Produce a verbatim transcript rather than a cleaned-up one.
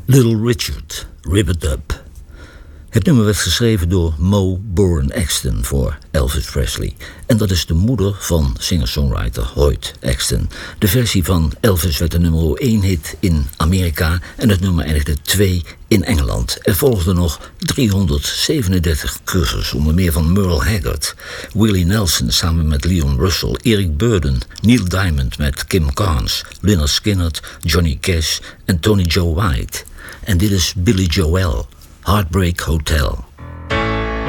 Little Richard, Rip It Up. Het nummer werd geschreven door Mo Bourne Axton voor Elvis Presley. En dat is de moeder van singer-songwriter Hoyt Axton. De versie van Elvis werd de nummer één hit in Amerika en het nummer eindigde twee in Engeland. Er volgden nog driehonderdzevenendertig covers, onder meer van Merle Haggard, Willie Nelson samen met Leon Russell, Eric Burdon, Neil Diamond met Kim Carnes, Lynyrd Skynyrd, Johnny Cash en Tony Joe White. En dit is Billy Joel, Heartbreak Hotel.